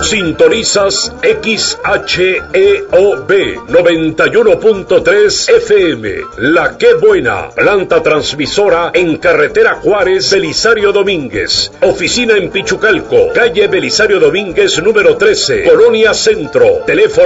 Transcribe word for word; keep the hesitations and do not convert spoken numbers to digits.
Sintonizas X H E O B noventa y uno punto tres F M. La Qué Buena, planta transmisora en carretera Juárez, Belisario Domínguez. Oficina en Pichucalco, calle Belisario Domínguez número trece, Colonia Centro. Teléfono